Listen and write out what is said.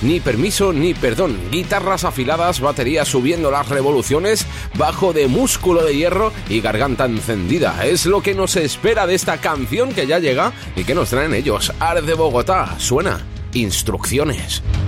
Ni permiso ni perdón. Guitarras afiladas, baterías subiendo las revoluciones, bajo de músculo de hierro y garganta encendida. Es lo que nos espera de esta canción que ya llega y que nos traen ellos. Ars de Bogotá. Suena Instrucciones.